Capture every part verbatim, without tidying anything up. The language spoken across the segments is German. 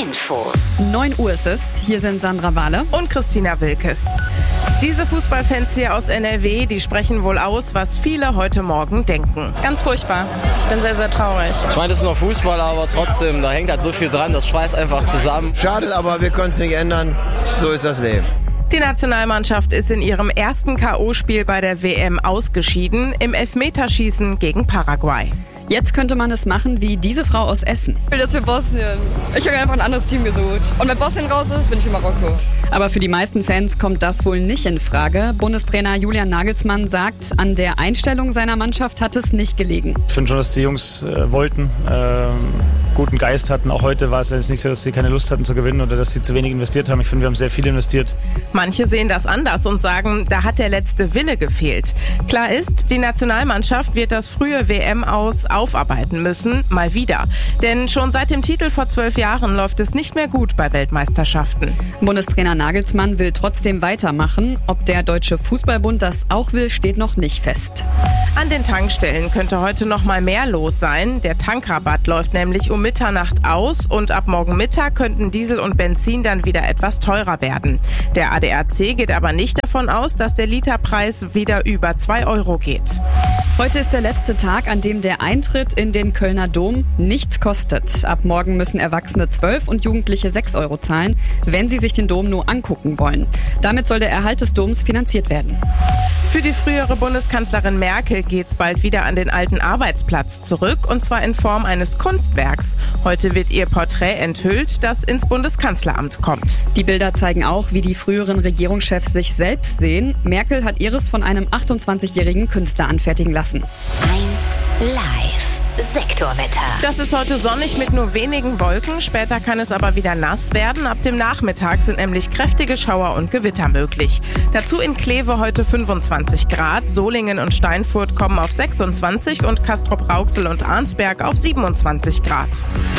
Infos. neun Uhr ist es. Hier sind Sandra Wahle und Christina Wilkes. Diese Fußballfans hier aus N R W, die sprechen wohl aus, was viele heute Morgen denken. Ganz furchtbar. Ich bin sehr, sehr traurig. Ich meine, das ist nur Fußball, aber trotzdem, da hängt halt so viel dran, das schweißt einfach zusammen. Schade, aber wir können es nicht ändern. So ist das Leben. Die Nationalmannschaft ist in ihrem ersten K O-Spiel bei der W M ausgeschieden, im Elfmeterschießen gegen Paraguay. Jetzt könnte man es machen wie diese Frau aus Essen. Ich will jetzt für Bosnien. Ich habe einfach ein anderes Team gesucht. Und wenn Bosnien raus ist, bin ich für Marokko. Aber für die meisten Fans kommt das wohl nicht in Frage. Bundestrainer Julian Nagelsmann sagt, an der Einstellung seiner Mannschaft hat es nicht gelegen. Ich finde schon, dass die Jungs äh, wollten, äh, guten Geist hatten. Auch heute war es jetzt nicht so, dass sie keine Lust hatten zu gewinnen oder dass sie zu wenig investiert haben. Ich finde, wir haben sehr viel investiert. Manche sehen das anders und sagen, da hat der letzte Wille gefehlt. Klar ist, die Nationalmannschaft wird das frühe W M-Aus aufarbeiten müssen, mal wieder. Denn schon seit dem Titel vor zwölf Jahren läuft es nicht mehr gut bei Weltmeisterschaften. Bundestrainer Nagelsmann will trotzdem weitermachen. Ob der Deutsche Fußballbund das auch will, steht noch nicht fest. An den Tankstellen könnte heute noch mal mehr los sein. Der Tankrabatt läuft nämlich um Mitternacht aus und ab morgen Mittag könnten Diesel und Benzin dann wieder etwas teurer werden. Der A D A C geht aber nicht davon aus, dass der Literpreis wieder über zwei Euro geht. Heute ist der letzte Tag, an dem der Eintritt in den Kölner Dom nichts kostet. Ab morgen müssen Erwachsene zwölf und Jugendliche sechs Euro zahlen, wenn sie sich den Dom nur angucken wollen. Damit soll der Erhalt des Doms finanziert werden. Für die frühere Bundeskanzlerin Merkel geht's bald wieder an den alten Arbeitsplatz zurück, und zwar in Form eines Kunstwerks. Heute wird ihr Porträt enthüllt, das ins Bundeskanzleramt kommt. Die Bilder zeigen auch, wie die früheren Regierungschefs sich selbst sehen. Merkel hat ihres von einem achtundzwanzigjährigen Künstler anfertigen lassen. eins Live. Sektorwetter. Das ist heute sonnig mit nur wenigen Wolken. Später kann es aber wieder nass werden. Ab dem Nachmittag sind nämlich kräftige Schauer und Gewitter möglich. Dazu in Kleve heute fünfundzwanzig Grad. Solingen und Steinfurt kommen auf sechsundzwanzig und Castrop-Rauxel und Arnsberg auf siebenundzwanzig Grad.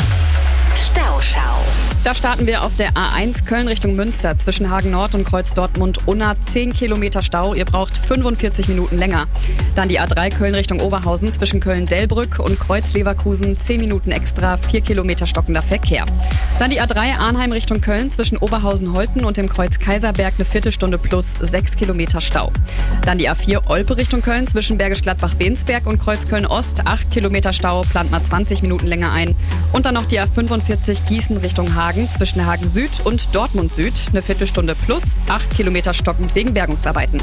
Stauschau. Da starten wir auf der A eins Köln Richtung Münster zwischen Hagen Nord und Kreuz Dortmund-Unna. zehn Kilometer Stau, ihr braucht fünfundvierzig Minuten länger. Dann die A drei Köln Richtung Oberhausen zwischen Köln-Delbrück und Kreuz Leverkusen. zehn Minuten extra, vier Kilometer stockender Verkehr. Dann die A drei Arnheim Richtung Köln zwischen Oberhausen-Holten und dem Kreuz Kaiserberg, eine Viertelstunde plus sechs Kilometer Stau. Dann die A vier Olpe Richtung Köln zwischen Bergisch Gladbach-Bensberg und Kreuz Köln-Ost. acht Kilometer Stau, plant mal zwanzig Minuten länger ein. Und dann noch die A fünfundvierzig Gießen Richtung Hagen zwischen Hagen Süd und Dortmund Süd. Eine Viertelstunde plus acht Kilometer stockend wegen Bergungsarbeiten.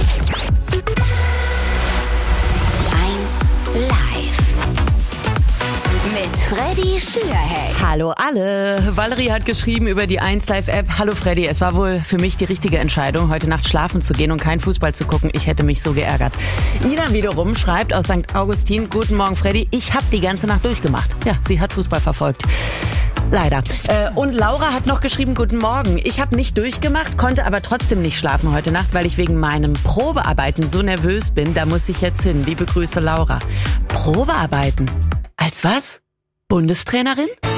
eins Live. Mit Freddy Schürheck. Hallo alle. Valerie hat geschrieben über die eins Live App. Hallo Freddy, es war wohl für mich die richtige Entscheidung, heute Nacht schlafen zu gehen und kein Fußball zu gucken. Ich hätte mich so geärgert. Ina wiederum schreibt aus Sankt Augustin: Guten Morgen Freddy, ich habe die ganze Nacht durchgemacht. Ja, sie hat Fußball verfolgt. Leider. Äh, und Laura hat noch geschrieben: Guten Morgen. Ich habe nicht durchgemacht, konnte aber trotzdem nicht schlafen heute Nacht, weil ich wegen meinem Probearbeiten so nervös bin. Da muss ich jetzt hin. Liebe Grüße, Laura. Probearbeiten? Als was? Bundestrainerin?